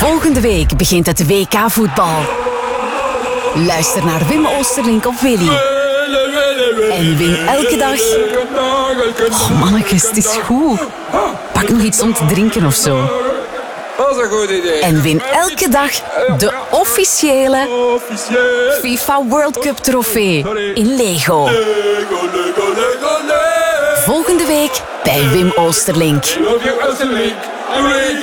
Volgende week begint het WK voetbal. Luister naar Wim Oosterlink of Willy. En win elke dag... Oh mannetjes, het is goed. Pak nog iets om te drinken of zo. Dat is een goed idee. En win elke dag de officiële FIFA World Cup trofee in Lego. Volgende week bij Wim Oosterlink.